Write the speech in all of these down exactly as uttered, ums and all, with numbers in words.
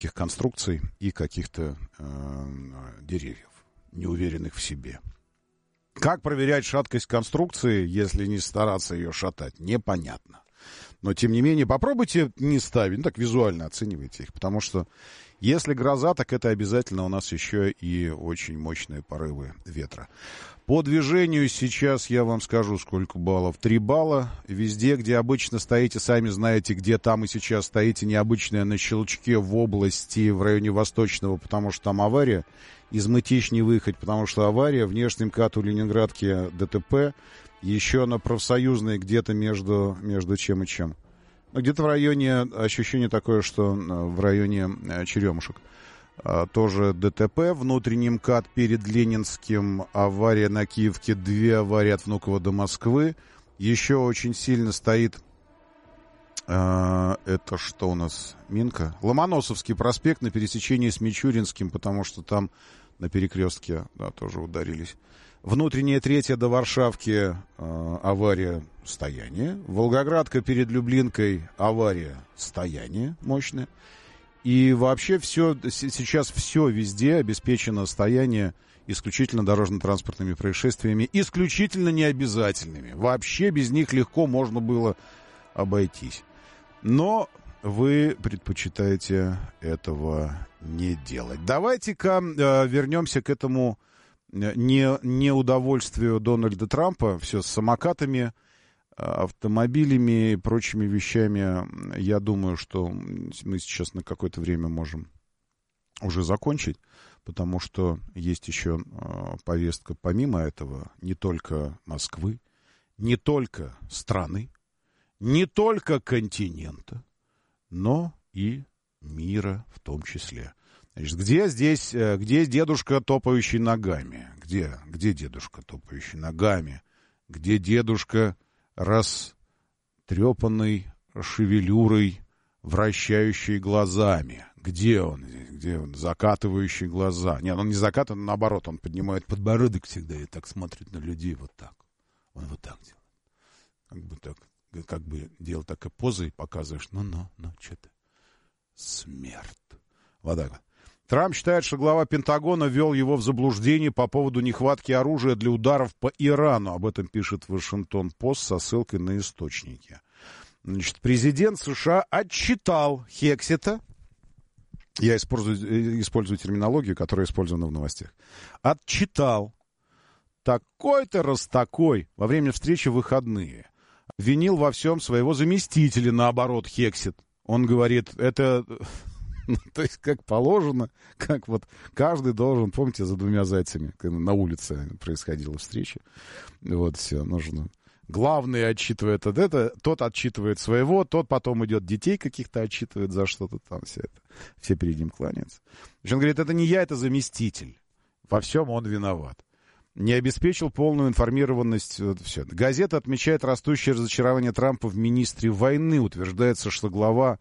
конструкций и каких-то э, деревьев, неуверенных в себе. Как проверять шаткость конструкции, если не стараться ее шатать, непонятно. Но, тем не менее, попробуйте не ставить, ну так визуально оценивайте их, потому что если гроза, так это обязательно у нас еще и очень мощные порывы ветра. По движению сейчас я вам скажу, сколько баллов. Три балла. Везде, где обычно стоите, сами знаете, где там и сейчас стоите, необычное на Щелчке в области, в районе Восточного, потому что там авария. Из Мытищ не выехать, потому что авария. Внешний МКАД у Ленинградки ДТП. Еще на Профсоюзной где-то между, между чем и чем. Ну, где-то в районе, ощущение такое, что в районе Черемушек. Тоже ДТП, внутренний МКАД перед Ленинским, авария на Киевке, две аварии от Внуково до Москвы. Еще очень сильно стоит, э, это что у нас, Минка? Ломоносовский проспект на пересечении с Мичуринским, потому что там на перекрестке, да, тоже ударились. Внутренняя третья до Варшавки, э, авария, стояние. Волгоградка перед Люблинкой, авария, стояние мощное. И вообще все, сейчас все везде обеспечено стояние исключительно дорожно-транспортными происшествиями, исключительно необязательными. Вообще без них легко можно было обойтись. Но вы предпочитаете этого не делать. Давайте-ка э, вернемся к этому не, неудовольствию Дональда Трампа. Все с самокатами, автомобилями и прочими вещами. Я думаю, что мы сейчас на какое-то время можем уже закончить, потому что есть еще повестка помимо этого не только Москвы, не только страны, не только континента, но и мира в том числе. Значит, где здесь, где дедушка, топающий ногами? Где, где дедушка, топающий ногами? Где дедушка, растрепанный шевелюрой, вращающий глазами? Где он? Где он? Закатывающий глаза. Нет, он не закатывает, наоборот, он поднимает подбородок всегда и так смотрит на людей вот так. Он вот так делает. Как бы так, как бы делал так и позой, показываешь, ну-ну, ну, что ты? Смерть. Вот так вот. Трамп считает, что глава Пентагона ввел его в заблуждение по поводу нехватки оружия для ударов по Ирану. Об этом пишет Вашингтон-Пост со ссылкой на источники. Значит, президент США отчитал Хексета, я использую, использую терминологию, которая использована в новостях, отчитал такой-то раз такой во время встречи в выходные. Обвинил во всем своего заместителя, наоборот, Хексет. Он говорит, это... То есть, как положено, как вот каждый должен, помните, за двумя зайцами, когда на улице происходила встреча, вот все, нужно. Главный отчитывает от это, тот отчитывает своего, тот потом идет детей каких-то отчитывает за что-то там, все это, все перед ним кланяются. Он говорит, это не я, это заместитель, во всем он виноват. Не обеспечил полную информированность. Вот, все. Газета отмечает растущее разочарование Трампа в министре войны, утверждается, что глава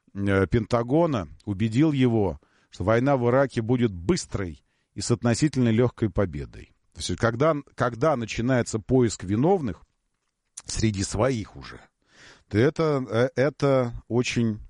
Пентагона убедил его, что война в Ираке будет быстрой и с относительно легкой победой. То есть, когда, когда начинается поиск виновных среди своих уже, то это, это очень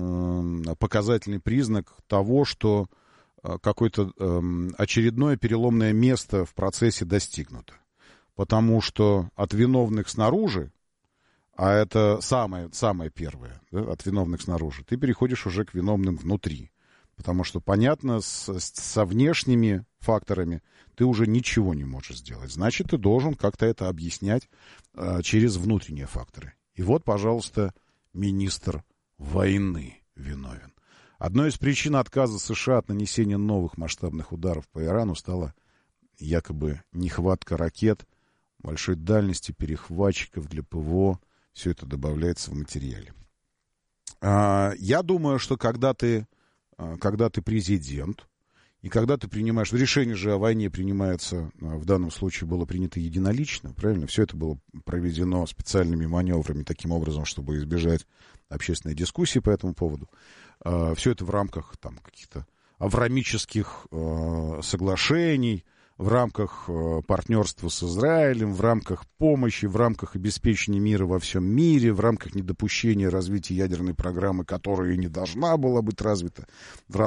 э, показательный признак того, что э, какое-то э, очередное переломное место в процессе достигнуто. Потому что от виновных снаружи, а это самое, самое первое, да, от виновных снаружи, ты переходишь уже к виновным внутри. Потому что, понятно, с, со внешними факторами ты уже ничего не можешь сделать. Значит, ты должен как-то это объяснять а, через внутренние факторы. И вот, пожалуйста, министр войны виновен. Одной из причин отказа США от нанесения новых масштабных ударов по Ирану стала якобы нехватка ракет большой дальности, перехватчиков для ПВО. Все это добавляется в материале. А, я думаю, что когда ты, когда ты президент, и когда ты принимаешь... Решение же о войне принимается, в данном случае было принято единолично, правильно? Все это было проведено специальными маневрами, таким образом, чтобы избежать общественной дискуссии по этому поводу. А, все это в рамках там, каких-то аврамических а, соглашений, в рамках партнерства с Израилем, в рамках помощи, в рамках обеспечения мира во всем мире, в рамках недопущения развития ядерной программы, которая и не должна была быть развита, в